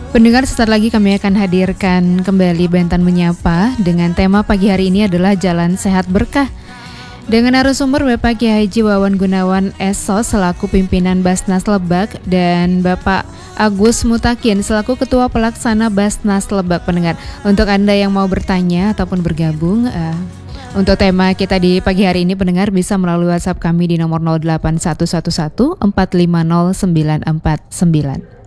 Pendengar, sesaat lagi kami akan hadirkan kembali Bentan Menyapa dengan tema pagi hari ini adalah Jalan Sehat Berkah. Dengan narasumber Bapak Kiai Haji Wawan Gunawan SO selaku pimpinan Basnas Lebak dan Bapak Agus Mutakin selaku Ketua Pelaksana Basnas Lebak. Pendengar, untuk Anda yang mau bertanya ataupun bergabung untuk tema kita di pagi hari ini, pendengar bisa melalui WhatsApp kami di nomor 08111 450 949.